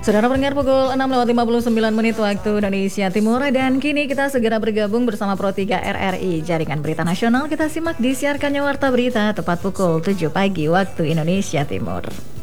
Saudara pendengar, pukul 6:59 waktu Indonesia Timur. Dan kini kita segera bergabung bersama Pro 3 RRI, Jaringan Berita Nasional. Kita simak disiarkannya Warta Berita tepat pukul 7 pagi waktu Indonesia Timur.